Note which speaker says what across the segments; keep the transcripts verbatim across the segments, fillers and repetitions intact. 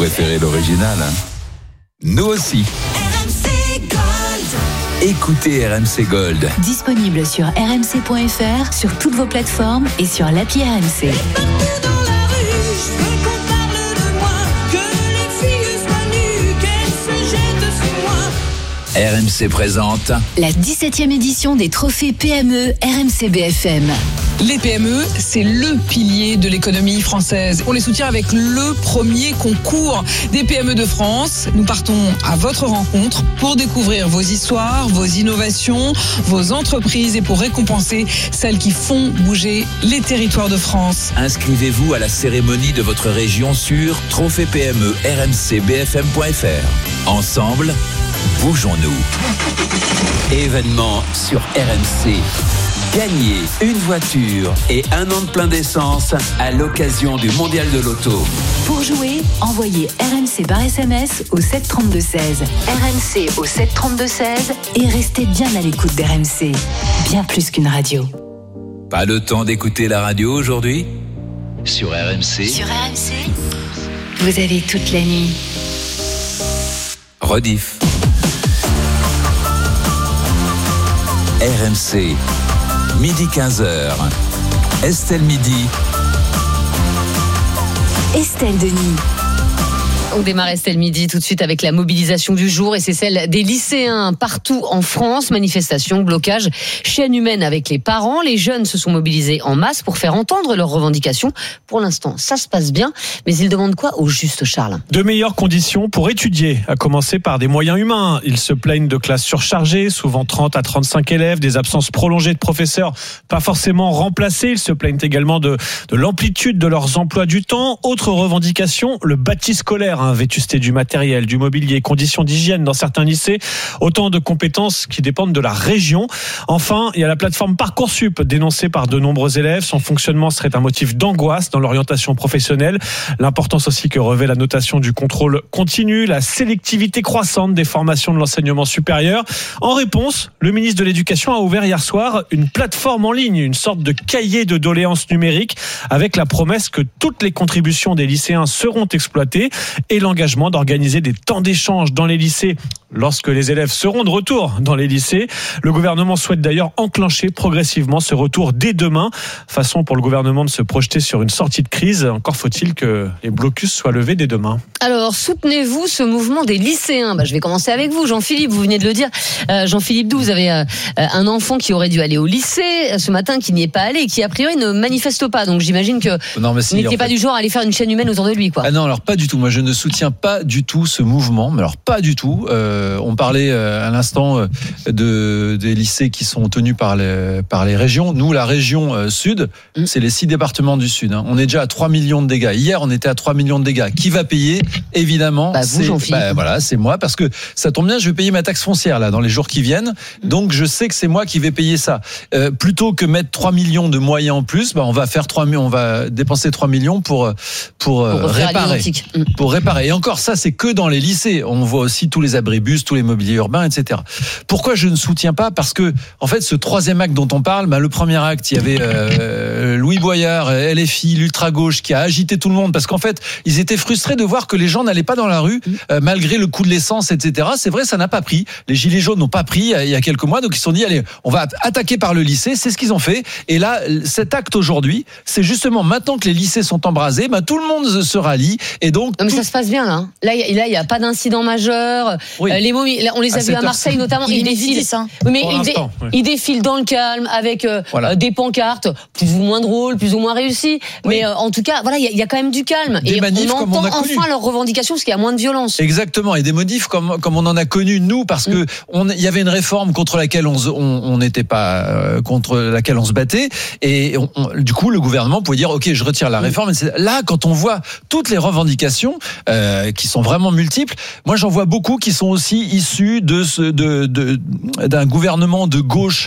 Speaker 1: préférez l'original, hein? Nous aussi.
Speaker 2: R M C Gold.
Speaker 1: Écoutez R M C Gold.
Speaker 3: Disponible sur r m c point f r, sur toutes vos plateformes et sur l'appli R M C.
Speaker 2: Et partout dans la rue, je veux qu'on parle de moi, que les filles soient nues, qu'elles se jettent sur moi.
Speaker 1: R M C présente
Speaker 3: La dix-septième édition des trophées P M E R M C B F M.
Speaker 4: Les P M E, c'est le pilier de l'économie française. On les soutient avec le premier concours des P M E de France. Nous partons à votre rencontre pour découvrir vos histoires, vos innovations, vos entreprises et pour récompenser celles qui font bouger les territoires de France.
Speaker 1: Inscrivez-vous à la cérémonie de votre région sur trophée P M E R M C B F M point F R. Ensemble, bougeons-nous. Événement sur R M C. Gagnez une voiture et un an de plein d'essence à l'occasion du Mondial de l'Auto.
Speaker 3: Pour jouer, envoyez R M C par S M S au sept trente-deux seize. R M C au sept trente-deux seize et restez bien à l'écoute d'R M C. Bien plus qu'une radio.
Speaker 1: Pas le temps d'écouter la radio aujourd'hui? Sur R M C.
Speaker 3: Sur R M C, vous avez toute la nuit.
Speaker 1: Rediff. R M C. Midi quinze heures. Estelle Midi.
Speaker 3: Estelle Denis.
Speaker 5: On démarre Estelle Midi tout de suite avec la mobilisation du jour et c'est celle des lycéens partout en France. Manifestation, blocage, chaîne humaine avec les parents. Les jeunes se sont mobilisés en masse pour faire entendre leurs revendications. Pour l'instant, ça se passe bien, mais ils demandent quoi au juste, Charles?
Speaker 6: De meilleures conditions pour étudier, à commencer par des moyens humains. Ils se plaignent de classes surchargées, souvent trente à trente-cinq élèves, des absences prolongées de professeurs, pas forcément remplacés. Ils se plaignent également de, de l'amplitude de leurs emplois du temps. Autre revendication, le bâti scolaire. Hein, vétusté du matériel, du mobilier, conditions d'hygiène dans certains lycées, autant de compétences qui dépendent de la région. Enfin, il y a la plateforme Parcoursup, dénoncée par de nombreux élèves. Son fonctionnement serait un motif d'angoisse dans l'orientation professionnelle. L'importance aussi que revêt la notation du contrôle continu, la sélectivité croissante des formations de l'enseignement supérieur. En réponse, le ministre de l'Éducation a ouvert hier soir une plateforme en ligne, une sorte de cahier de doléances numérique avec la promesse que toutes les contributions des lycéens seront exploitées et l'engagement d'organiser des temps d'échange dans les lycées lorsque les élèves seront de retour dans les lycées. Le gouvernement souhaite d'ailleurs enclencher progressivement ce retour dès demain. Façon pour le gouvernement de se projeter sur une sortie de crise. Encore faut-il que les blocus soient levés dès demain.
Speaker 5: Alors, soutenez-vous ce mouvement des lycéens? Bah, je vais commencer avec vous, Jean-Philippe, vous venez de le dire. Euh, Jean-Philippe Doux, vous avez euh, un enfant qui aurait dû aller au lycée ce matin, qui n'y est pas allé et qui a priori ne manifeste pas. Donc j'imagine que
Speaker 7: non, mais
Speaker 5: si, vous n'étiez pas fait... du genre à aller faire une chaîne humaine autour de lui, quoi.
Speaker 7: Ah non, alors pas du tout. Moi, je ne soutiens pas du tout ce mouvement. Mais alors pas du tout. Euh, on parlait euh, à l'instant euh, de des lycées qui sont tenus par les par les régions. Nous, la région euh, sud, mmh. c'est les six départements du sud. Hein. On est déjà à trois millions de dégâts. Hier, on était à trois millions de dégâts. Qui va payer? Évidemment,
Speaker 5: bah, vous,
Speaker 7: c'est
Speaker 5: Jean-Philippe.
Speaker 7: Bah, voilà, c'est moi parce que ça tombe bien. Je vais payer ma taxe foncière là dans les jours qui viennent. Mmh. Donc je sais que c'est moi qui vais payer ça. Euh, plutôt que mettre trois millions de moyens en plus, bah, on va faire trois millions. On va dépenser trois millions pour pour, pour réparer. Mmh. Pour réparer. Et encore, ça, c'est que dans les lycées. On voit aussi tous les abribus, tous les mobiliers urbains, et cetera. Pourquoi je ne soutiens pas? Parce que, en fait, ce troisième acte dont on parle, bah, le premier acte, il y avait euh, Louis Boyard, L F I, l'ultra-gauche, qui a agité tout le monde. Parce qu'en fait, ils étaient frustrés de voir que les gens n'allaient pas dans la rue, euh, malgré le coût de l'essence, et cetera. C'est vrai, ça n'a pas pris. Les gilets jaunes n'ont pas pris il y a quelques mois. Donc, ils se sont dit, allez, on va attaquer par le lycée. C'est ce qu'ils ont fait. Et là, cet acte aujourd'hui, c'est justement maintenant que les lycées sont embrasés, bah, tout le monde se rallie. Et donc,
Speaker 5: non, mais
Speaker 7: tout...
Speaker 5: ça se passe bien, là. Là, il n'y a, a pas d'incident majeur.
Speaker 7: Oui.
Speaker 5: Euh, les momies, là, on les a vus à Marseille, notamment. Ils défilent. Hein. Oui, mais ils, dé, oui. ils défilent dans le calme, avec euh, voilà. des pancartes, plus ou moins drôles, plus ou moins réussies. Oui. Mais euh, en tout cas, voilà, il y, y a quand même du calme.
Speaker 7: Des
Speaker 5: et
Speaker 7: manifs,
Speaker 5: on entend on enfin leurs revendications, parce qu'il y a moins de violence.
Speaker 7: Exactement. Et des modifs comme, comme on en a connu, nous, parce que on, il y avait une réforme contre laquelle on n'était pas, euh, contre laquelle on se battait. Et on, on, du coup, le gouvernement pouvait dire, OK, je retire la réforme. Et là, quand on voit toutes les revendications, euh, qui sont vraiment multiples, moi, j'en vois beaucoup qui sont aussi issus de ce, de, de, d'un gouvernement de gauche,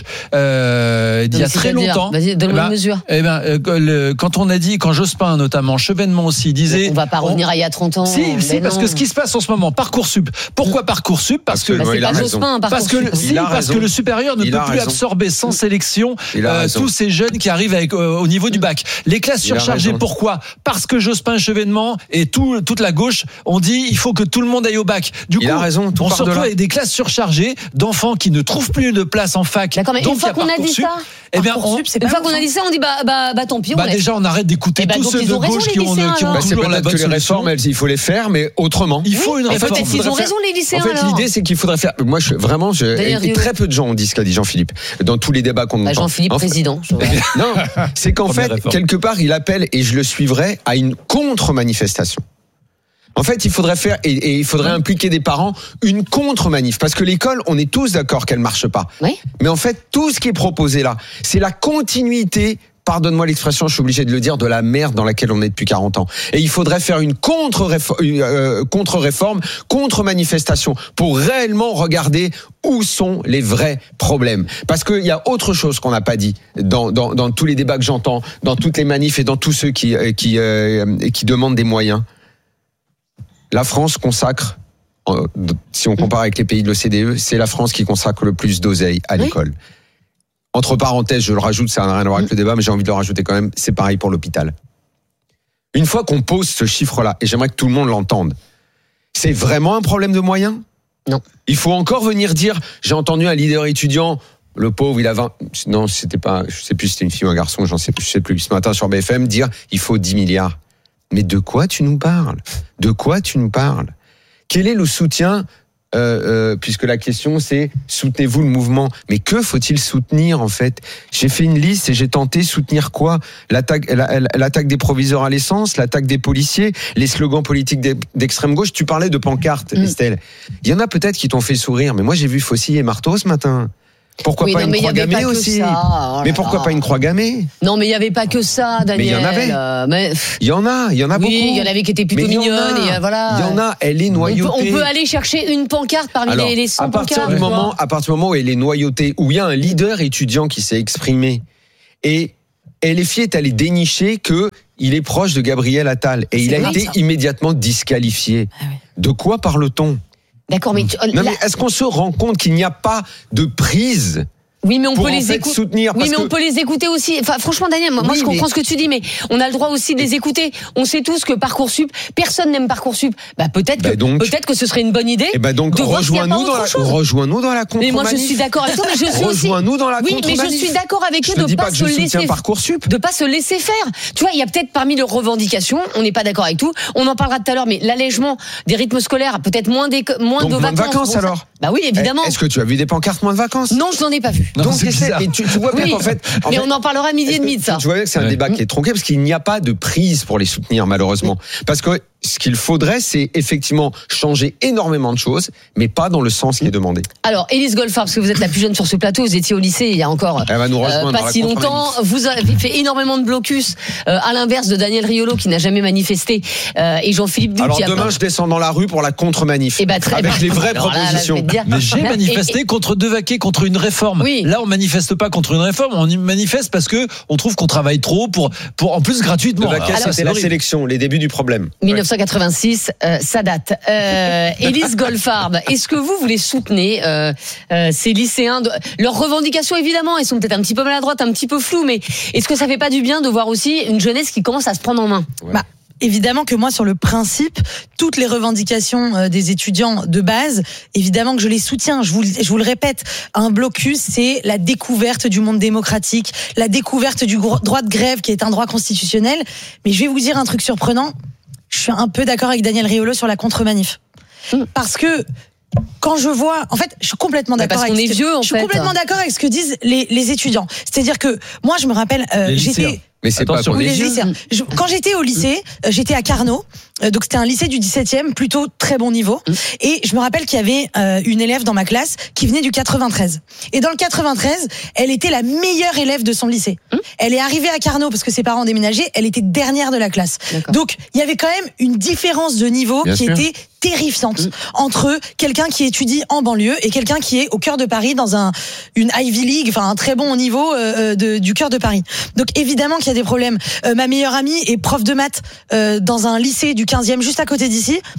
Speaker 7: euh, d'il y a très longtemps.
Speaker 5: Vas-y, donne-moi
Speaker 7: une
Speaker 5: mesure.
Speaker 7: Eh ben, euh, le, quand on a dit, quand Jospin, notamment, Chevènement aussi, disait.
Speaker 5: On va pas revenir on, à il y a trente ans.
Speaker 7: Si, si, parce non. que ce qui se passe en ce moment, Parcoursup. Pourquoi Parcoursup? Parce que,
Speaker 5: bah, c'est pas Jospin,
Speaker 7: parce que, si, parce que le supérieur ne il peut plus raison. absorber sans sélection, euh, tous ces jeunes qui arrivent avec, euh, au niveau du bac. Les classes surchargées, pourquoi? Parce que Jospin, Chevènement et tout, toute la gauche gauche, on dit il faut que tout le monde aille au bac. Du
Speaker 8: Il
Speaker 7: coup,
Speaker 8: a raison, tout
Speaker 7: on
Speaker 8: part
Speaker 7: se
Speaker 8: de
Speaker 7: retrouve
Speaker 8: là.
Speaker 7: avec des classes surchargées d'enfants qui ne trouvent plus de place en fac.
Speaker 5: D'accord, mais
Speaker 7: Donc,
Speaker 5: une fois
Speaker 7: il y a
Speaker 5: qu'on a dit
Speaker 7: Parcoursup.
Speaker 5: ça,
Speaker 7: eh bien, on,
Speaker 4: Parcoursup, c'est
Speaker 5: une
Speaker 4: pas
Speaker 5: fois
Speaker 4: ouf,
Speaker 5: qu'on a
Speaker 4: hein.
Speaker 5: dit ça, on dit bah, bah, bah tant pis, on
Speaker 7: bah
Speaker 5: laisse.
Speaker 7: déjà, on arrête d'écouter
Speaker 5: Eh ben,
Speaker 7: tous
Speaker 5: donc,
Speaker 7: ceux
Speaker 5: ils
Speaker 7: de
Speaker 5: ont raison,
Speaker 7: gauche
Speaker 5: les
Speaker 7: qui ont,
Speaker 5: lycéens,
Speaker 7: qui ont
Speaker 5: alors.
Speaker 8: Bah, c'est
Speaker 7: toujours la
Speaker 8: peut-être
Speaker 7: bonne
Speaker 8: que les
Speaker 7: solution.
Speaker 8: réformes, elles, il faut les faire, mais autrement.
Speaker 7: Il faut une
Speaker 5: Mais
Speaker 7: réforme.
Speaker 5: peut-être qu'ils ont raison, les lycéens.
Speaker 8: En fait,
Speaker 5: alors.
Speaker 8: l'idée, c'est qu'il faudrait faire. Moi, je, vraiment, je,
Speaker 5: Daniel
Speaker 8: et
Speaker 5: Riolo.
Speaker 8: très peu de gens ont dit ce qu'a dit Jean-Philippe dans tous les débats qu'on
Speaker 5: Bah,
Speaker 8: entend.
Speaker 5: Jean-Philippe,
Speaker 8: En fait-
Speaker 5: président. je vois.
Speaker 8: Non, c'est qu'en
Speaker 7: Première
Speaker 8: fait,
Speaker 7: réforme.
Speaker 8: quelque part, il appelle, et je le suivrai, à une contre-manifestation. En fait, il faudrait faire, et, et il faudrait impliquer des parents, une contre-manif. Parce que l'école, on est tous d'accord qu'elle marche pas.
Speaker 5: Oui.
Speaker 8: Mais en fait, tout ce qui est proposé là, c'est la continuité, pardonne-moi l'expression, je suis obligé de le dire, de la merde dans laquelle on est depuis quarante ans. Et il faudrait faire une contre-réforme, euh, contre-réforme, contre-manifestation pour réellement regarder où sont les vrais problèmes. Parce qu'il y a autre chose qu'on n'a pas dit dans, dans, dans tous les débats que j'entends, dans toutes les manifs et dans tous ceux qui, euh, qui, euh, qui demandent des moyens. La France consacre, euh, si on compare avec les pays de l'O C D E, c'est la France qui consacre le plus d'oseille à l'école. Entre parenthèses, je le rajoute, ça n'a rien à voir avec le débat, mais j'ai envie de le rajouter quand même, c'est pareil pour l'hôpital. Une fois qu'on pose ce chiffre-là, et j'aimerais que tout le monde l'entende, c'est vraiment un problème de moyens ?
Speaker 5: Non.
Speaker 8: Il faut encore venir dire, j'ai entendu un leader étudiant, le pauvre, il a vingt, non, c'était pas, je sais plus si c'était une fille ou un garçon, j'en sais plus, je sais plus, ce matin sur B F M, dire, il faut dix milliards. Mais de quoi tu nous parles ? De quoi tu nous parles ? Quel est le soutien euh, euh, puisque la question c'est soutenez-vous le mouvement ? Mais que faut-il soutenir en fait ? J'ai fait une liste et j'ai tenté soutenir quoi ? L'attaque, la- l'attaque des proviseurs à l'essence, l'attaque des policiers, les slogans politiques d'e- d'extrême gauche. Tu parlais de pancartes,
Speaker 5: Mm.
Speaker 8: Estelle. Il y en a peut-être qui t'ont fait sourire, mais moi j'ai vu Faucille et Marteau ce matin. Pourquoi
Speaker 5: Oui,
Speaker 8: pas
Speaker 5: non,
Speaker 8: une
Speaker 5: mais il y
Speaker 8: croix
Speaker 5: avait
Speaker 8: gammée
Speaker 5: pas que
Speaker 8: aussi ?
Speaker 5: ça. Oh là
Speaker 8: Mais pourquoi
Speaker 5: là.
Speaker 8: pas une croix gammée ?
Speaker 5: Non, mais il n'y avait pas que ça, Daniel.
Speaker 8: Mais il y en avait.
Speaker 5: Euh, mais, pff,
Speaker 8: Il y en a, il y en a beaucoup.
Speaker 5: oui, il y en avait qui étaient plutôt
Speaker 8: Mais il y en a.
Speaker 5: mignonnes. Et euh, voilà.
Speaker 8: Il y en a, elle est
Speaker 5: On peut,
Speaker 8: noyautée.
Speaker 5: on peut aller chercher une pancarte parmi
Speaker 8: Alors,
Speaker 5: les, les cent
Speaker 8: à partir
Speaker 5: pancartes.
Speaker 8: du
Speaker 5: quoi.
Speaker 8: moment, à partir du moment où elle est noyautée, où il y a un leader étudiant qui s'est exprimé, et L F I est allé dénicher que il est proche de Gabriel Attal, et il a
Speaker 5: grave,
Speaker 8: été
Speaker 5: ça.
Speaker 8: immédiatement disqualifié.
Speaker 5: Ah oui.
Speaker 8: De quoi parle-t-on ?
Speaker 5: D'accord, mais, tu-
Speaker 8: Non
Speaker 5: là-
Speaker 8: mais est-ce qu'on se rend compte qu'il n'y a pas de prise
Speaker 5: oui, mais on
Speaker 8: pour
Speaker 5: peut
Speaker 8: en
Speaker 5: les
Speaker 8: fait
Speaker 5: écouter.
Speaker 8: soutenir
Speaker 5: Oui,
Speaker 8: parce
Speaker 5: mais
Speaker 8: que-
Speaker 5: on peut les écouter aussi. Enfin, franchement, Daniel, moi, moi,
Speaker 8: Oui,
Speaker 5: je comprends
Speaker 8: mais-
Speaker 5: ce que tu dis, mais on a le droit aussi de les écouter. On sait tous que Parcoursup, personne n'aime Parcoursup. Bah, peut-être
Speaker 8: Bah,
Speaker 5: que,
Speaker 8: donc-
Speaker 5: peut-être que ce serait une bonne idée.
Speaker 8: Eh ben donc
Speaker 5: de voir s'il y a pas
Speaker 8: rejoins-nous dans,
Speaker 5: autre
Speaker 8: la,
Speaker 5: chose.
Speaker 8: rejoins-nous dans la contre
Speaker 5: Mais moi, je suis d'accord avec toi, mais je suis aussi.
Speaker 8: Rejoins-nous dans la
Speaker 5: Oui, mais je
Speaker 8: contre-manif.
Speaker 5: suis d'accord avec
Speaker 8: Je
Speaker 5: eux
Speaker 8: te
Speaker 5: de
Speaker 8: dis
Speaker 5: pas
Speaker 8: pas que
Speaker 5: se
Speaker 8: je soutiens
Speaker 5: laisser
Speaker 8: Parcoursup.
Speaker 5: de pas se laisser faire. Tu vois, il y a peut-être parmi leurs revendications, on n'est pas d'accord avec tout. On en parlera tout à l'heure, mais l'allègement des rythmes scolaires, peut-être moins des moins
Speaker 8: Donc
Speaker 5: de
Speaker 8: moins de
Speaker 5: vacances.
Speaker 8: vacances,
Speaker 5: Bon, ça-
Speaker 8: alors
Speaker 5: Bah oui, évidemment.
Speaker 8: Est-ce que tu as vu des pancartes moins de vacances ?
Speaker 5: Non, je n'en ai pas vu.
Speaker 7: Non,
Speaker 8: Donc,
Speaker 7: c'est
Speaker 8: essaie-
Speaker 7: bizarre.
Speaker 8: mais tu, tu vois bien
Speaker 5: Oui,
Speaker 8: qu'en fait, en
Speaker 5: mais
Speaker 8: fait,
Speaker 5: on en parlera à midi et
Speaker 8: est-ce
Speaker 5: demi
Speaker 8: que
Speaker 5: de ça.
Speaker 8: Tu vois bien que c'est un
Speaker 7: Ouais.
Speaker 8: débat qui est tronqué parce qu'il n'y a pas de prise pour les soutenir malheureusement. Parce que ce qu'il faudrait, c'est effectivement changer énormément de choses, mais pas dans le sens qui est demandé.
Speaker 5: Alors, Élise Goldfarb, parce que vous êtes la plus jeune sur ce plateau, vous étiez au lycée il y a encore
Speaker 8: Elle va nous rejoindre
Speaker 5: euh,
Speaker 8: dans
Speaker 5: pas
Speaker 8: la
Speaker 5: si longtemps.
Speaker 8: contre-manif.
Speaker 5: Vous avez fait énormément de blocus, euh, à l'inverse de Daniel Riolo qui n'a jamais manifesté, euh, et Jean-Philippe Doux
Speaker 8: Alors
Speaker 5: qui a
Speaker 8: demain,
Speaker 5: pas-
Speaker 8: je descends dans la rue pour la contre-manif.
Speaker 5: Eh ben, très
Speaker 8: avec
Speaker 5: bien.
Speaker 8: les vraies
Speaker 5: Alors là, là, je
Speaker 8: propositions.
Speaker 5: vais te dire-
Speaker 7: Mais j'ai
Speaker 5: Et-
Speaker 7: manifesté
Speaker 5: et-
Speaker 7: contre Devaquet, contre une réforme.
Speaker 5: Oui.
Speaker 7: Là, on manifeste pas contre une réforme, on y manifeste parce que on trouve qu'on travaille trop pour, pour en plus gratuitement.
Speaker 8: De vaquer,
Speaker 7: Alors,
Speaker 8: ça,
Speaker 7: ça,
Speaker 8: c'est la
Speaker 7: horrible.
Speaker 8: sélection, les débuts du problème.
Speaker 5: mille neuf cent quatre-vingt-six, euh, ça date. Euh, Élise Goldfarb, est-ce que vous, vous les soutenez, euh, euh, ces lycéens de... Leurs revendications, évidemment, elles sont peut-être un petit peu maladroites, un petit peu floues, mais est-ce que ça fait pas du bien de voir aussi une jeunesse qui commence à se prendre en main ?
Speaker 9: Bah, évidemment que moi, sur le principe, toutes les revendications euh, des étudiants de base, évidemment que je les soutiens. Je vous, le- je vous le répète, un blocus, c'est la découverte du monde démocratique, la découverte du gro- droit de grève, qui est un droit constitutionnel. Mais je vais vous dire un truc surprenant. Je suis un peu d'accord avec Daniel Riolo sur la contre-manif. Parce que quand je vois, en fait, je suis complètement
Speaker 5: Mais
Speaker 9: d'accord.
Speaker 5: parce qu'on
Speaker 9: avec
Speaker 5: est
Speaker 9: ce que-
Speaker 5: vieux, en
Speaker 9: Je suis
Speaker 5: fait.
Speaker 9: complètement d'accord avec ce que disent les, les étudiants. C'est-à-dire que moi, je me rappelle, euh,
Speaker 7: Les
Speaker 9: j'étais.
Speaker 7: lycéens.
Speaker 8: Mais c'est
Speaker 7: Attention.
Speaker 8: pas pour
Speaker 9: Oui,
Speaker 8: les
Speaker 9: les
Speaker 8: vieux.
Speaker 9: lycéens. Je- quand j'étais au lycée, euh, j'étais à Carnot, euh, donc c'était un lycée du dix-septième, plutôt très bon niveau. Et je me rappelle qu'il y avait euh, une élève dans ma classe qui venait du quatre-vingt-treize. Et dans le quatre-vingt-treize, elle était la meilleure élève de son lycée. Elle est arrivée à Carnot parce que ses parents ont déménagé, elle était dernière de la classe.
Speaker 5: D'accord.
Speaker 9: Donc il y avait quand même une différence de niveau
Speaker 8: Bien
Speaker 9: qui
Speaker 8: sûr.
Speaker 9: était terrifiante entre quelqu'un qui étudie en banlieue et quelqu'un qui est au cœur de Paris dans un une Ivy League, enfin un très bon niveau euh, de, du cœur de Paris. Donc évidemment qu'il y a des problèmes. Euh, ma meilleure amie est prof de maths euh, dans un lycée du quinzième juste à côté d'ici. Je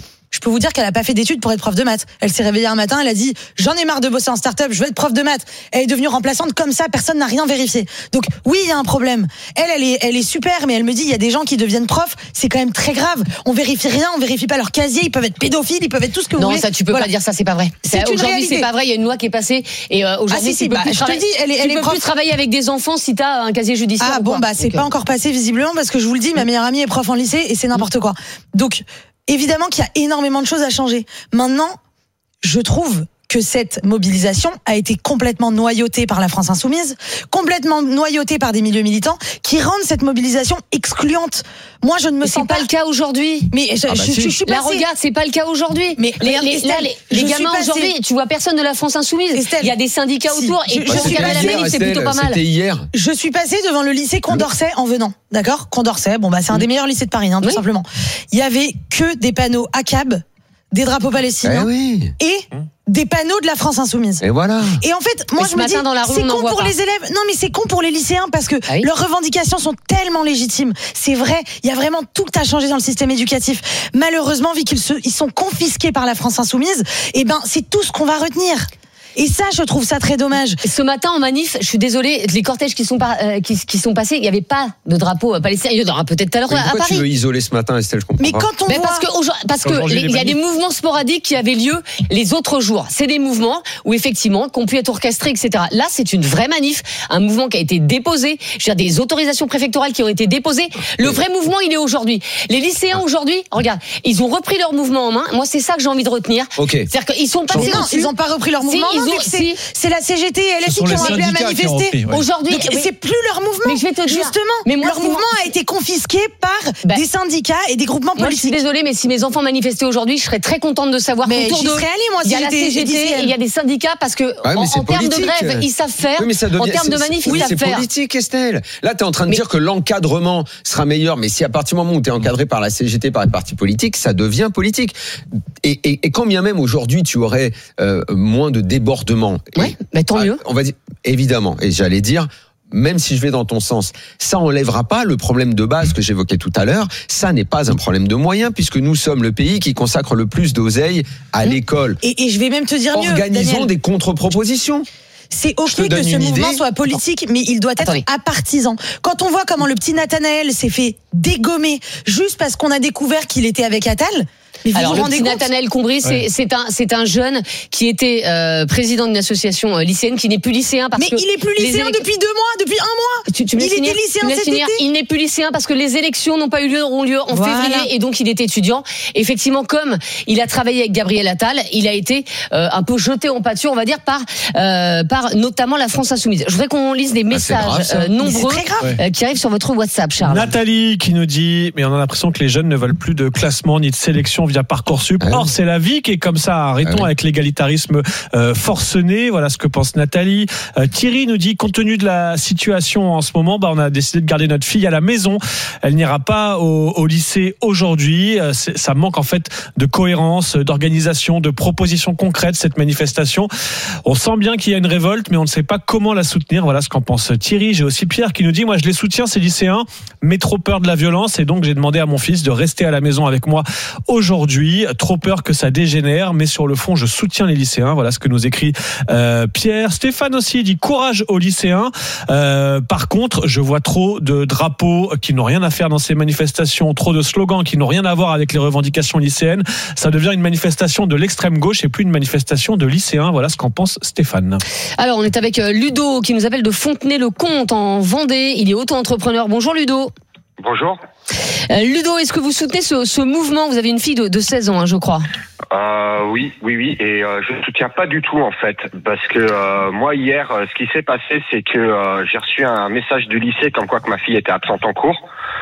Speaker 9: peux vous dire qu'elle a pas fait d'études pour être prof de maths. Elle s'est réveillée un matin, elle a dit j'en ai marre de bosser en start-up, je veux être prof de maths. Elle est devenue remplaçante comme ça, personne n'a rien vérifié. Donc oui, il y a un problème. Elle, elle est, elle est super, mais elle me dit il y a des gens qui deviennent profs, c'est quand même très grave. On vérifie rien, on vérifie pas leur casier, ils peuvent être pédophiles, ils peuvent être tout ce que vous
Speaker 5: Non,
Speaker 9: voulez.
Speaker 5: ça tu peux
Speaker 9: Voilà.
Speaker 5: pas dire ça, c'est pas vrai.
Speaker 9: C'est une
Speaker 5: Aujourd'hui,
Speaker 9: réalité.
Speaker 5: c'est pas vrai. Il y a une loi qui est passée et euh, aujourd'hui,
Speaker 9: Ah, si, si,
Speaker 5: tu peux
Speaker 9: bah,
Speaker 5: plus
Speaker 9: je te
Speaker 5: travailler-
Speaker 9: dis, elle est-
Speaker 5: tu
Speaker 9: elle est
Speaker 5: peux
Speaker 9: prof.
Speaker 5: plus travailler avec des enfants si t'as un casier judiciaire.
Speaker 9: Ah
Speaker 5: ou
Speaker 9: bon,
Speaker 5: quoi.
Speaker 9: bah c'est
Speaker 5: Ok.
Speaker 9: pas encore passé visiblement parce que je vous le dis, ma meilleure amie est prof en lycée et c'est n'importe quoi. Donc évidemment qu'il y a énormément de choses à changer. Maintenant, je trouve que cette mobilisation a été complètement noyautée par la France Insoumise, complètement noyautée par des milieux militants qui rendent cette mobilisation excluante. Moi, je ne me
Speaker 5: Mais
Speaker 9: sens
Speaker 5: c'est pas le cas aujourd'hui.
Speaker 9: Mais je,
Speaker 8: Ah bah
Speaker 9: je,
Speaker 8: si.
Speaker 9: je suis
Speaker 5: Là,
Speaker 9: passée-
Speaker 5: regarde, c'est pas le cas aujourd'hui.
Speaker 9: Mais
Speaker 5: les,
Speaker 9: regarde,
Speaker 5: les,
Speaker 9: Estelle,
Speaker 5: là, les,
Speaker 9: je
Speaker 5: les
Speaker 9: suis
Speaker 5: gamins
Speaker 9: passée-
Speaker 5: aujourd'hui, tu vois personne de la France Insoumise.
Speaker 9: Estelle,
Speaker 5: Il y a des syndicats
Speaker 9: si,
Speaker 5: autour
Speaker 9: je-
Speaker 5: et
Speaker 9: je
Speaker 5: pour
Speaker 9: suis
Speaker 5: regarder la
Speaker 9: passée-
Speaker 5: manif, c'est plutôt pas mal.
Speaker 8: C'était hier.
Speaker 9: Je suis passée devant le lycée Condorcet en venant, d'accord Condorcet, bon bah c'est un des meilleurs lycées de Paris, hein, tout
Speaker 5: Oui.
Speaker 9: simplement. Il y avait que des panneaux A C A B, des drapeaux
Speaker 8: Eh
Speaker 9: palestiniens
Speaker 8: oui.
Speaker 9: et des panneaux de la France Insoumise.
Speaker 8: Et voilà.
Speaker 9: Et en fait, moi
Speaker 5: Et ce
Speaker 9: je me
Speaker 5: matin,
Speaker 9: dis,
Speaker 5: dans la rue,
Speaker 9: c'est
Speaker 5: on n'en
Speaker 9: con
Speaker 5: voit
Speaker 9: pour
Speaker 5: pas.
Speaker 9: les élèves. Non, mais c'est con pour les lycéens parce que
Speaker 5: Ah oui.
Speaker 9: leurs revendications sont tellement légitimes. C'est vrai, il y a vraiment tout à changer dans le système éducatif. Malheureusement, vu qu'ils se, ils sont confisqués par la France Insoumise, eh ben c'est tout ce qu'on va retenir. Et ça, je trouve ça très dommage.
Speaker 5: Ce matin en manif, je suis désolée, les cortèges qui sont, par- euh, qui, qui sont passés, il n'y avait pas de drapeau euh, palestinien. Il y en aura peut-être tout à l'heure
Speaker 8: Mais
Speaker 5: à
Speaker 8: pourquoi tu
Speaker 5: Paris.
Speaker 8: veux isoler ce matin, Estelle? Je comprends
Speaker 9: Mais
Speaker 8: pas.
Speaker 9: quand on
Speaker 5: Mais
Speaker 9: voit...
Speaker 5: parce que aujourd'hui- parce que
Speaker 6: Aujourd'hui,
Speaker 5: les-
Speaker 6: les
Speaker 5: il y a des
Speaker 6: manifs.
Speaker 5: mouvements sporadiques qui avaient lieu les autres jours. C'est des mouvements où effectivement, qui ont pu être orchestrés, et cetera. Là, c'est une vraie manif, un mouvement qui a été déposé. Je veux dire, des autorisations préfectorales qui ont été déposées. Le vrai mouvement, il est aujourd'hui. Les lycéens aujourd'hui, regarde, ils ont repris leur mouvement en main. Moi, c'est ça que j'ai envie de retenir.
Speaker 8: Ok.
Speaker 5: C'est-à-dire qu'ils sont
Speaker 9: Mais
Speaker 5: passés
Speaker 9: non,
Speaker 5: dessus.
Speaker 9: ils n'ont pas repris leur
Speaker 5: Si,
Speaker 9: mouvement.
Speaker 5: ils
Speaker 9: non,
Speaker 5: ont-
Speaker 9: mais c'est,
Speaker 5: si.
Speaker 9: c'est la C G T et L F I
Speaker 7: Ce sont
Speaker 9: qui
Speaker 7: les
Speaker 9: ont appelé à
Speaker 7: syndicats qui ont
Speaker 9: manifester.
Speaker 7: repris, ouais.
Speaker 5: Aujourd'hui,
Speaker 9: Donc,
Speaker 5: oui.
Speaker 9: c'est plus leur mouvement.
Speaker 5: Mais je vais te dire.
Speaker 9: Justement,
Speaker 5: Mais moi,
Speaker 9: leur
Speaker 5: c'est-
Speaker 9: mouvement a été confisqué par
Speaker 5: Bah,
Speaker 9: des syndicats et des groupements
Speaker 5: Moi, je suis
Speaker 9: politiques.
Speaker 5: désolée, mais si mes enfants manifestaient aujourd'hui, je serais très contente de savoir
Speaker 9: Mais
Speaker 5: qu'autour
Speaker 9: j'y
Speaker 5: d'eux,
Speaker 9: serais allée, moi,
Speaker 5: il y a
Speaker 9: si
Speaker 5: la
Speaker 9: j'étais
Speaker 5: C G T,
Speaker 9: lycéenne.
Speaker 5: et il y a des syndicats, parce que
Speaker 8: Ouais,
Speaker 5: en,
Speaker 8: mais c'est
Speaker 5: en termes de
Speaker 8: politique.
Speaker 5: grève, ils savent faire.
Speaker 8: Oui, mais ça
Speaker 5: en
Speaker 8: devient-
Speaker 5: termes de
Speaker 8: c'est-
Speaker 5: manif,
Speaker 8: oui,
Speaker 5: ils savent
Speaker 8: c'est
Speaker 5: faire.
Speaker 8: politique, Estelle. Là, tu es en train de
Speaker 5: Mais-
Speaker 8: dire que l'encadrement sera meilleur, mais si à partir du moment où tu es encadré par la C G T, par les partis politiques, ça devient politique. Et, et, et quand bien même aujourd'hui tu aurais euh, moins de débordements,
Speaker 5: Ouais,
Speaker 8: et-
Speaker 5: mais tant
Speaker 8: ah,
Speaker 5: mieux.
Speaker 8: On va dire évidemment. Et j'allais dire. Même si je vais dans ton sens, ça enlèvera pas le problème de base que j'évoquais tout à l'heure. Ça n'est pas un problème de moyens puisque nous sommes le pays qui consacre le plus d'oseille à l'école.
Speaker 9: Et, et je vais même te dire mieux,
Speaker 8: Organisons
Speaker 9: Daniel.
Speaker 8: des contre-propositions.
Speaker 9: C'est
Speaker 8: Je
Speaker 9: ok
Speaker 8: te
Speaker 9: que
Speaker 8: donne
Speaker 9: ce
Speaker 8: une
Speaker 9: mouvement
Speaker 8: idée.
Speaker 9: soit politique, mais il doit être
Speaker 5: Attendez.
Speaker 9: apartisan. Quand on voit comment le petit Nathanaël s'est fait dégommer juste parce qu'on a découvert qu'il était avec Attal, mais vous
Speaker 5: Alors,
Speaker 9: vous
Speaker 5: le
Speaker 9: rendez
Speaker 5: petit
Speaker 9: compte
Speaker 5: Nathanaël Combry, c'est
Speaker 6: Ouais.
Speaker 5: c'est un, c'est un jeune qui était euh, président d'une association euh, lycéenne, qui n'est plus lycéen parce
Speaker 9: Mais
Speaker 5: que.
Speaker 9: il est plus
Speaker 5: les
Speaker 9: lycéen
Speaker 5: élec-
Speaker 9: depuis deux mois, depuis un mois.
Speaker 5: Tu, tu me
Speaker 9: Il
Speaker 5: laisses
Speaker 9: était
Speaker 5: finir
Speaker 9: lycéen
Speaker 5: Tu me laisses
Speaker 9: cet
Speaker 5: finir
Speaker 9: été.
Speaker 5: Il n'est plus lycéen parce que les élections n'ont pas eu lieu, auront lieu en
Speaker 9: Voilà.
Speaker 5: février et donc il est étudiant. Effectivement, comme il a travaillé avec Gabriel Attal, il a été euh, un peu jeté en pâture, on va dire, par, euh, par notamment la France Insoumise. Je voudrais qu'on lise des
Speaker 8: c'est
Speaker 5: messages
Speaker 8: grave, ça.
Speaker 5: euh,
Speaker 9: Mais
Speaker 5: nombreux
Speaker 9: c'est très grave.
Speaker 5: euh, qui arrivent sur votre WhatsApp, Charles.
Speaker 6: Nathalie qui nous dit, mais on a l'impression que les jeunes ne veulent plus de classement ni de sélection via Parcoursup.
Speaker 8: Ah oui.
Speaker 6: Or, c'est la vie qui est comme ça. Arrêtons
Speaker 8: Ah oui.
Speaker 6: avec l'égalitarisme euh, forcené. Voilà ce que pense Nathalie. Euh, Thierry nous dit, compte tenu de la situation en ce moment, bah, on a décidé de garder notre fille à la maison. Elle n'ira pas au, au lycée aujourd'hui. Euh, c'est- ça manque en fait de cohérence, d'organisation, de propositions concrètes, cette manifestation. On sent bien qu'il y a une révolte, mais on ne sait pas comment la soutenir. Voilà ce qu'en pense Thierry. J'ai aussi Pierre qui nous dit, moi je les soutiens, ces lycéens, mais trop peur de la violence, et donc j'ai demandé à mon fils de rester à la maison avec moi aujourd'hui. Trop peur que ça dégénère, mais sur le fond, je soutiens les lycéens. Voilà ce que nous écrit euh, Pierre. Stéphane aussi dit, courage aux lycéens. Euh, par contre, je vois trop de drapeaux qui n'ont rien à faire dans ces manifestations, trop de slogans qui n'ont rien à voir avec les revendications lycéennes. Ça devient une manifestation de l'extrême gauche et plus une manifestation de lycéens. Voilà ce qu'en pense Stéphane.
Speaker 5: Alors, on est avec euh, Ludo qui nous appelle de Fontenay-le-Comte en Vendée. Il est auto-entrepreneur. Bonjour Ludo.
Speaker 10: Bonjour.
Speaker 5: Euh, Ludo, est-ce que vous soutenez ce, ce mouvement? Vous avez une fille de, de seize ans, hein, je crois.
Speaker 10: Euh, oui, oui, oui, et euh, je ne soutiens pas du tout en fait, parce que euh, moi hier, euh, ce qui s'est passé, c'est que euh, j'ai reçu un message du lycée comme quoi que ma fille était absente en cours.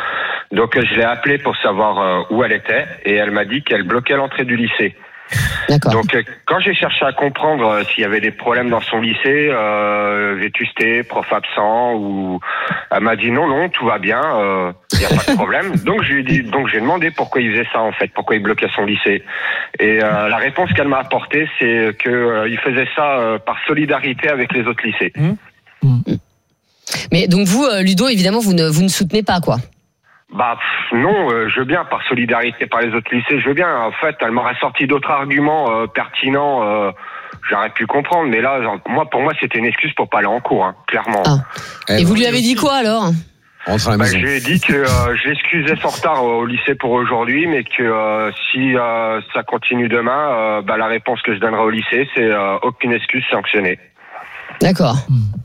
Speaker 10: Donc euh, je l'ai appelée pour savoir euh, où elle était, et elle m'a dit qu'elle bloquait l'entrée du lycée.
Speaker 5: D'accord.
Speaker 10: Donc euh, quand j'ai cherché à comprendre euh, s'il y avait des problèmes dans son lycée, euh, vétusté, prof absent, ou elle m'a dit non, non, tout va bien, il euh, n'y a pas de problème. Donc je lui ai dit, donc j'ai demandé pourquoi il faisait ça en fait, pourquoi il bloquait son lycée. Et euh, la réponse qu'elle m'a apportée, c'est que euh, il faisait ça euh, par solidarité avec les autres lycées.
Speaker 5: Mais donc vous, euh, Ludo, évidemment, vous ne, vous ne soutenez pas, quoi.
Speaker 10: Bah pff, non, euh, je veux bien, par solidarité par les autres lycées, je veux bien. En fait, elle m'aurait sorti d'autres arguments euh, pertinents, euh, j'aurais pu comprendre. Mais là, genre, moi, pour moi, c'était une excuse pour pas aller en cours, hein, clairement.
Speaker 5: Ah.
Speaker 8: Eh
Speaker 5: Et
Speaker 8: ben,
Speaker 5: vous lui avez dit quoi alors?
Speaker 8: Rentre à la
Speaker 10: Bah,
Speaker 8: maison.
Speaker 10: je lui ai dit que euh, je l'excusais son retard au lycée pour aujourd'hui, mais que euh, si euh, ça continue demain, euh, bah, la réponse que je donnerai au lycée, c'est euh, aucune excuse sanctionnée.
Speaker 5: D'accord.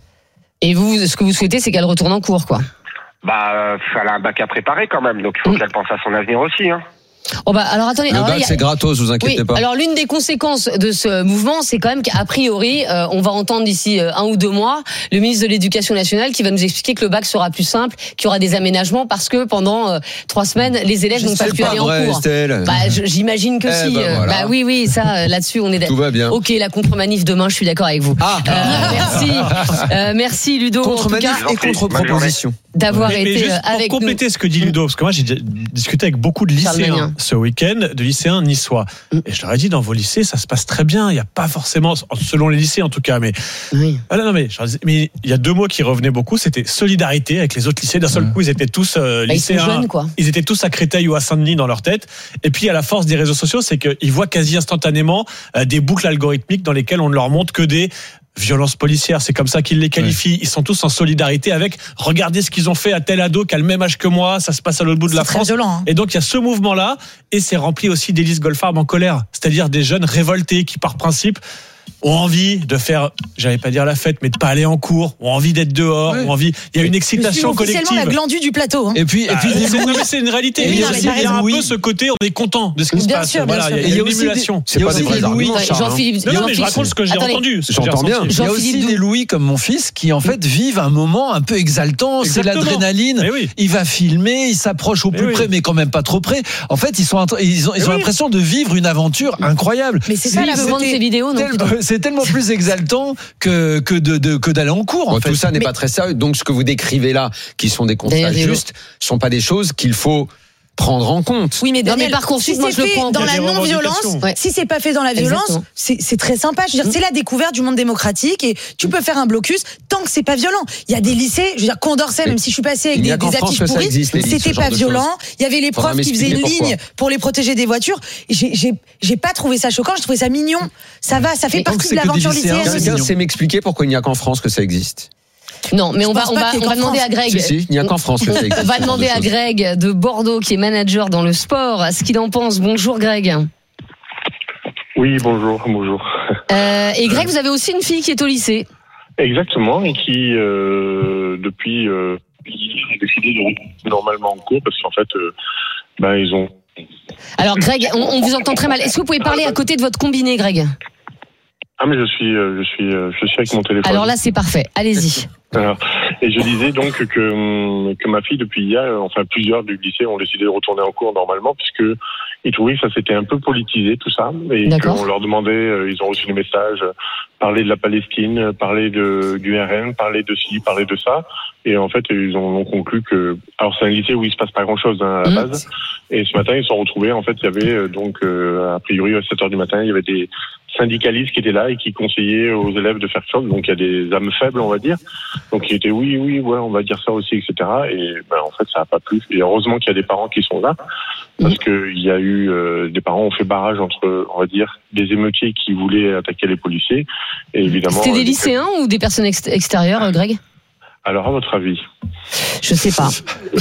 Speaker 5: Et vous, ce que vous souhaitez, c'est qu'elle retourne en cours, quoi.
Speaker 10: Bah, euh, elle a un bac à préparer quand même, donc il faut
Speaker 5: Mm.
Speaker 10: qu'elle pense à son avenir aussi. Hein.
Speaker 5: Oh bah, alors attendez.
Speaker 8: Le
Speaker 5: alors là,
Speaker 8: bac,
Speaker 5: il y a-
Speaker 8: c'est gratos, vous inquiétez
Speaker 5: Oui,
Speaker 8: pas.
Speaker 5: alors l'une des conséquences de ce mouvement, c'est quand même qu'a priori, euh, on va entendre d'ici euh, un ou deux mois le ministre de l'Éducation nationale qui va nous expliquer que le bac sera plus simple, qu'il y aura des aménagements parce que pendant euh, trois semaines, les élèves n'ont pas
Speaker 8: C'est
Speaker 5: pu
Speaker 8: pas
Speaker 5: aller
Speaker 8: vrai,
Speaker 5: en cours.
Speaker 8: Estelle.
Speaker 5: Bah, je- j'imagine que
Speaker 8: Eh
Speaker 5: si.
Speaker 8: ben
Speaker 5: euh,
Speaker 8: voilà.
Speaker 5: Bah oui, oui, ça, euh, là-dessus, on est d'accord.
Speaker 8: Tout va bien.
Speaker 5: Ok, la contre-manif demain, je suis d'accord avec vous.
Speaker 8: Ah,
Speaker 5: Euh, merci, euh, merci Ludo, en tout
Speaker 8: contre-manif
Speaker 5: cas,
Speaker 8: et contre-proposition.
Speaker 5: d'avoir
Speaker 6: Mais, mais
Speaker 5: été
Speaker 6: juste
Speaker 5: euh,
Speaker 6: pour
Speaker 5: avec nous.
Speaker 6: compléter ce que dit Ludo, parce que moi j'ai discuté avec beaucoup de
Speaker 5: Charles
Speaker 6: lycéens
Speaker 5: Magnin.
Speaker 6: ce week-end, de lycéens niçois.
Speaker 5: Mm.
Speaker 6: Et je leur ai dit, dans vos lycées, ça se passe très bien. Il n'y a pas forcément, selon les lycées en tout cas, mais
Speaker 5: Oui.
Speaker 6: ah non, non, mais, je leur disais, mais il y a deux mots qui revenaient beaucoup, c'était solidarité avec les autres lycées. D'un seul
Speaker 7: Mm.
Speaker 6: coup, ils étaient tous euh,
Speaker 5: Bah, ils sont
Speaker 6: lycéens.
Speaker 5: jeunes, quoi.
Speaker 6: Ils étaient tous à Créteil ou à Saint-Denis dans leur tête. Et puis, à la force des réseaux sociaux, c'est qu'ils voient quasi instantanément euh, des boucles algorithmiques dans lesquelles on ne leur montre que des violences policières. C'est comme ça qu'ils les qualifient. Ils sont tous en solidarité avec, regardez ce qu'ils ont fait à tel ado qui a le même âge que moi, ça se passe à l'autre bout de
Speaker 9: C'est
Speaker 6: la
Speaker 9: très
Speaker 6: France.
Speaker 9: violent. Hein.
Speaker 6: Et donc, il y a ce mouvement-là, et c'est rempli aussi d'Élise Goldfarb en colère. C'est-à-dire des jeunes révoltés qui, par principe, ont envie de faire, j'allais pas dire la fête, mais de pas aller en cours, ont envie d'être dehors,
Speaker 7: Ouais.
Speaker 6: ont envie, il y a une
Speaker 9: Je suis
Speaker 6: excitation
Speaker 9: officiellement
Speaker 6: collective.
Speaker 9: la glandue du plateau. Hein.
Speaker 7: Et puis, et
Speaker 6: Ah,
Speaker 7: puis,
Speaker 6: c'est, non, mais c'est une réalité.
Speaker 9: Oui,
Speaker 6: il y a,
Speaker 9: non, mais
Speaker 6: aussi-
Speaker 9: t'as
Speaker 6: il y a un
Speaker 7: raison.
Speaker 6: peu ce côté, on est content de ce qui
Speaker 9: Bien
Speaker 6: se passe.
Speaker 9: sûr, bien
Speaker 6: Voilà,
Speaker 9: sûr.
Speaker 6: il y a,
Speaker 7: Et il y a
Speaker 6: une
Speaker 7: aussi des-
Speaker 6: émulation.
Speaker 8: C'est
Speaker 7: Il y a
Speaker 8: pas des
Speaker 7: aussi
Speaker 8: vrais
Speaker 7: des
Speaker 8: arguments,
Speaker 7: Louis.
Speaker 8: Charles, hein.
Speaker 5: Jean-Philippe,
Speaker 6: Non, non, mais je
Speaker 5: Jean-Philippe-
Speaker 6: raconte ce que j'ai
Speaker 5: Attendez.
Speaker 6: entendu. ce que j'ai
Speaker 8: J'entends bien.
Speaker 6: ressenti.
Speaker 7: Il y a
Speaker 5: Jean-Philippe
Speaker 7: aussi
Speaker 5: Doux.
Speaker 7: des Louis comme mon fils qui en fait vivent un moment un peu exaltant, c'est
Speaker 6: Exactement.
Speaker 7: l'adrénaline.
Speaker 6: Mais oui.
Speaker 7: Il va filmer, il s'approche au
Speaker 6: Mais
Speaker 7: plus
Speaker 6: oui.
Speaker 7: près, mais quand même pas trop près. En fait, ils sont, ils ont, ils
Speaker 6: Mais
Speaker 7: ont
Speaker 6: oui.
Speaker 7: l'impression de vivre une aventure incroyable.
Speaker 9: Mais c'est
Speaker 5: Lui,
Speaker 9: ça
Speaker 5: il
Speaker 9: la
Speaker 5: veut vendre
Speaker 9: beauté.
Speaker 5: ses vidéos, non
Speaker 7: Tel- c'est tellement plus exaltant que que de, de que d'aller en cours. En
Speaker 8: Bon,
Speaker 7: fait.
Speaker 8: tout ça n'est
Speaker 9: Mais-
Speaker 8: pas très sérieux. Donc, ce que vous décrivez là, qui sont des constats
Speaker 5: D'ailleurs, il y a-
Speaker 8: justes, sont pas des choses qu'il faut prendre en compte.
Speaker 9: Oui, mais
Speaker 5: Non, mais
Speaker 9: Daniel,
Speaker 5: Parcoursup,
Speaker 9: si
Speaker 5: moi,
Speaker 9: c'est
Speaker 5: je le
Speaker 9: fait
Speaker 5: prends en
Speaker 9: dans
Speaker 6: compte.
Speaker 9: la
Speaker 6: Il y a des
Speaker 9: non-violence,
Speaker 6: revendications.
Speaker 5: Ouais.
Speaker 9: si c'est pas fait dans la violence,
Speaker 5: Exactement.
Speaker 9: c'est c'est très sympa. Je veux dire, c'est la découverte du monde démocratique et tu peux faire un blocus tant que c'est pas violent. Il y a des lycées, je veux dire, Condorcet,
Speaker 8: Mais
Speaker 9: même si je suis passé avec
Speaker 8: il n'y
Speaker 9: des,
Speaker 8: a qu'en
Speaker 9: des
Speaker 8: France
Speaker 9: affiches
Speaker 8: que ça
Speaker 9: pourries,
Speaker 8: existe, les lycées,
Speaker 9: c'était
Speaker 8: ce genre
Speaker 9: pas
Speaker 8: de
Speaker 9: violent.
Speaker 8: choses.
Speaker 9: Il y avait les
Speaker 8: Faudra
Speaker 9: profs qui faisaient une
Speaker 8: m'expliquer
Speaker 9: ligne pour les protéger des voitures. Et J'ai j'ai j'ai pas trouvé ça choquant, j'ai trouvé ça mignon. Ça va, ça fait
Speaker 5: Mais
Speaker 7: donc,
Speaker 9: partie
Speaker 7: c'est
Speaker 9: de
Speaker 7: que des
Speaker 9: l'aventure
Speaker 7: lycéens,
Speaker 9: lycéenne.
Speaker 7: c'est
Speaker 8: Quelqu'un
Speaker 7: mignon.
Speaker 8: sait m'expliquer pourquoi il n'y a qu'en France que ça existe?
Speaker 5: Non, mais
Speaker 9: Je
Speaker 5: on va,
Speaker 9: pense
Speaker 5: on
Speaker 9: pas
Speaker 5: va,
Speaker 9: qu'il y ait
Speaker 5: on va
Speaker 9: qu'en
Speaker 5: demander
Speaker 9: France.
Speaker 5: à Greg.
Speaker 8: Si, si, il n'y a qu'en France que ça existe.
Speaker 5: On va
Speaker 8: ce genre
Speaker 5: demander
Speaker 8: de
Speaker 5: à
Speaker 8: choses.
Speaker 5: Greg de Bordeaux, qui est manager dans le sport, ce qu'il en pense. Bonjour Greg.
Speaker 11: Oui, bonjour, bonjour.
Speaker 5: Euh, et Greg, vous avez aussi une fille qui est au lycée.
Speaker 11: Exactement, et qui, euh, depuis, euh, a décidé de retourner normalement en cours parce qu'en fait, euh, ben, ils ont.
Speaker 5: Alors Greg, on, on vous entend très mal. Est-ce que vous pouvez parler à côté de votre combiné, Greg?
Speaker 11: Ah, mais je suis, euh, je suis, euh, je suis avec mon téléphone.
Speaker 5: Alors là, c'est parfait. Allez-y.
Speaker 11: Alors, et je disais donc que, hum, que ma fille, depuis hier, euh, enfin plusieurs du lycée ont décidé de retourner en cours normalement, puisque ils trouvaient que ça s'était un peu politisé tout ça, et
Speaker 5: D'accord.
Speaker 11: qu'on leur demandait, euh, ils ont reçu des messages, euh, parler de la Palestine, euh, parler de du R N, parler de ci, parler de ça, et en fait ils ont, ont conclu que, alors c'est un lycée où il se passe pas grand-chose hein, à la
Speaker 5: Mmh.
Speaker 11: base, et ce matin ils se sont retrouvés, en fait il y avait euh, donc euh, a priori à sept heures du matin, il y avait des syndicalistes qui étaient là et qui conseillaient aux élèves de faire quelque chose, donc il y a des âmes faibles on va dire, donc ils étaient oui oui ouais on va dire ça aussi, et cetera. Et ben en fait ça a pas plu, et heureusement qu'il y a des parents qui sont là, parce que il y a eu euh, des parents ont fait barrage entre, on va dire, des émeutiers qui voulaient attaquer les policiers, et évidemment
Speaker 5: C'était des
Speaker 11: euh,
Speaker 5: lycéens ou des personnes ex- extérieures, euh, Greg?
Speaker 11: alors à votre avis?
Speaker 5: Je sais pas.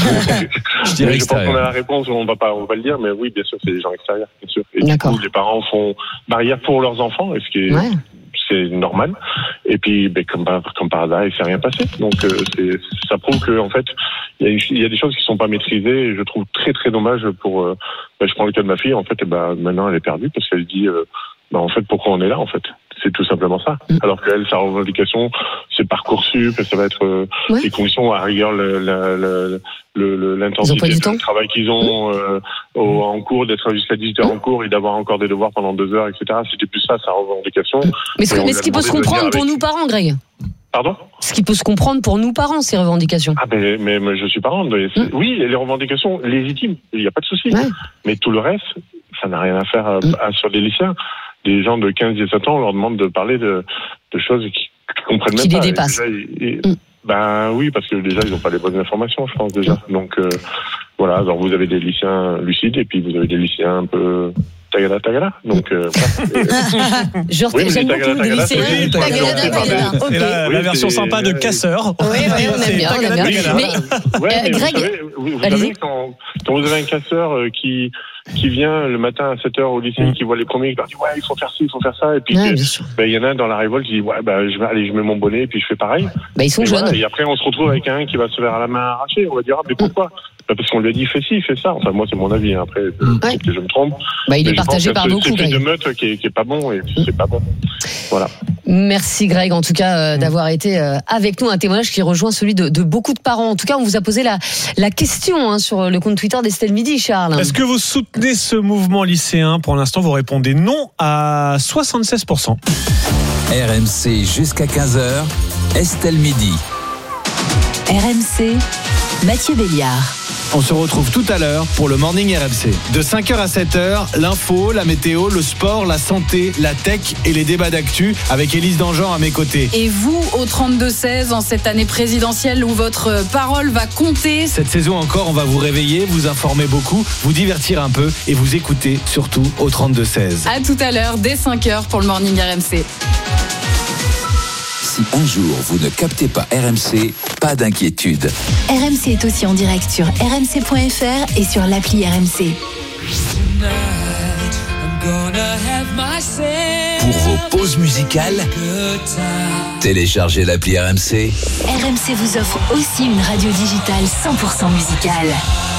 Speaker 7: Je dirais
Speaker 11: je pense qu'on a
Speaker 7: extérieur.
Speaker 11: la réponse, on va pas, on va le dire, mais oui, bien sûr, c'est des gens extérieurs, bien sûr. Et du
Speaker 5: D'accord.
Speaker 11: coup, les parents font barrière pour leurs enfants, et ce qui est,
Speaker 5: Ouais.
Speaker 11: c'est normal. Et puis, ben, comme, par, comme par hasard, il s'est rien passé. Donc, euh, c'est, ça prouve que, en fait, il y, a, il y a des choses qui sont pas maîtrisées, et je trouve très très dommage pour. Euh, ben, je prends le cas de ma fille, en fait, et ben, maintenant elle est perdue parce qu'elle dit, euh, ben, en fait, pourquoi on est là, en fait. C'est tout simplement ça.
Speaker 5: Mm.
Speaker 11: Alors qu'elle, sa revendication, c'est Parcoursup, ça va être euh,
Speaker 5: Ouais.
Speaker 11: les conditions, à rigueur, le, le, le, le, le-
Speaker 5: Ils ont
Speaker 11: l'intensité
Speaker 5: pas du
Speaker 11: de
Speaker 5: temps.
Speaker 11: travail qu'ils ont euh, au, en cours, d'être jusqu'à dix-huit heures en cours et d'avoir encore des devoirs pendant deux heures, et cetera. C'était plus ça, sa revendication.
Speaker 5: Mais ce,
Speaker 11: Et on
Speaker 5: mais
Speaker 11: lui
Speaker 5: ce
Speaker 11: a
Speaker 5: qui peut se
Speaker 11: demandé de venir
Speaker 5: comprendre pour
Speaker 11: avec-
Speaker 5: nous parents, Greg.
Speaker 11: Pardon?
Speaker 5: Ce qui peut se comprendre pour nous parents, ces revendications.
Speaker 11: Ah ben, mais, mais je suis parent. mais c'est-
Speaker 5: Mm.
Speaker 11: Oui, les revendications légitimes, il n'y a pas de souci.
Speaker 5: Ouais.
Speaker 11: Mais tout le reste, ça n'a rien à faire à-
Speaker 5: Mm.
Speaker 11: à- sur des lycéens. Des gens de quinze dix-sept ans, on leur demande de parler de, de choses qui, qui comprennent
Speaker 5: Qui
Speaker 11: même
Speaker 5: les
Speaker 11: pas. Et
Speaker 5: dépassent.
Speaker 11: déjà, et- et-
Speaker 5: Mm.
Speaker 11: Ben oui, parce que déjà, ils n'ont pas les bonnes informations, je pense, déjà. Donc, euh, voilà, alors vous avez des lycéens lucides et puis vous avez des lycéens un peu... Tagada, tagada. Donc, euh, voilà.
Speaker 5: Je
Speaker 11: Oui, mais
Speaker 5: j'aime
Speaker 11: tagada,
Speaker 5: beaucoup des
Speaker 11: tagada,
Speaker 5: lycéens.
Speaker 11: c'est-
Speaker 5: Tagada,
Speaker 11: c'est-
Speaker 5: tagada.
Speaker 11: c'est-
Speaker 5: Ok.
Speaker 6: C'est la,
Speaker 11: Oui,
Speaker 6: la version
Speaker 11: c'est-
Speaker 6: sympa de Casseur.
Speaker 5: Oui, oui, on aime bien, on aime bien. Mais
Speaker 11: Ouais,
Speaker 5: Euh,
Speaker 11: mais
Speaker 5: Greg,
Speaker 11: vous savez, vous, vous
Speaker 5: allez-y.
Speaker 11: savez quand, quand vous avez un casseur euh, qui qui vient le matin à sept heures au lycée,
Speaker 6: Mm.
Speaker 11: qui voit les premiers, qui leur dit ouais, il faut faire ci, il faut faire ça, et puis
Speaker 5: Ouais,
Speaker 11: que-
Speaker 5: bien sûr.
Speaker 11: ben, il y en a un dans la révolte qui dit ouais, bah je vais aller, je mets mon bonnet et puis je fais pareil.
Speaker 5: Bah, ils sont
Speaker 11: Et,
Speaker 5: jeunes.
Speaker 11: voilà, et après on se retrouve avec un qui va se faire à la main arrachée. On va dire ah mais pourquoi? Bah, parce qu'on lui a dit fais ci, fais ça. Enfin moi c'est mon avis. Hein. Après peut-être que je me trompe.
Speaker 5: Bah, il
Speaker 11: Mais
Speaker 5: est
Speaker 11: je pense
Speaker 5: partagé
Speaker 11: qu'il y a
Speaker 5: par
Speaker 11: ce-
Speaker 5: beaucoup,
Speaker 11: ce fait
Speaker 5: Greg.
Speaker 11: de meute qui est, qui est pas bon et c'est pas bon. Voilà.
Speaker 5: Merci Greg, en tout cas, euh, d'avoir été euh, avec nous. Un témoignage qui rejoint celui de, de beaucoup de parents. En tout cas, on vous a posé la, la question hein, sur le compte Twitter d'Estelle Midi, Charles.
Speaker 6: Est-ce que vous soutenez ce mouvement lycéen? Pour l'instant, vous répondez non à soixante-seize pour cent.
Speaker 1: R M C jusqu'à quinze heures, Estelle Midi.
Speaker 3: R M C, Mathieu Béliard.
Speaker 12: On se retrouve tout à l'heure pour le Morning R M C. De cinq heures à sept heures, l'info, la météo, le sport, la santé, la tech et les débats d'actu avec Élise Dangean à mes côtés.
Speaker 13: Et vous, au trente-deux seize, en cette année présidentielle où votre parole va compter.
Speaker 12: Cette saison encore, on va vous réveiller, vous informer beaucoup, vous divertir un peu et vous écouter surtout au trente-deux seize.
Speaker 13: À tout à l'heure, dès cinq heures pour le Morning R M C.
Speaker 1: Si un jour vous ne captez pas R M C, pas d'inquiétude.
Speaker 3: R M C est aussi en direct sur r m c point f r et sur l'appli R M C.
Speaker 1: Pour vos pauses musicales, téléchargez l'appli R M C.
Speaker 3: R M C vous offre aussi une radio digitale cent pour cent musicale.